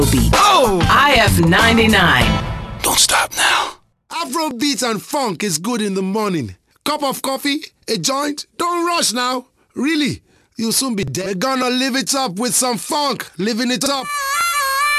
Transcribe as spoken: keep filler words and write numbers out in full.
Oh! I F ninety-nine. Don't stop now. Afrobeat and funk is good in the morning. Cup of coffee, a joint. Don't rush now. Really, you'll soon be dead. We're gonna live it up with some funk. Living it up.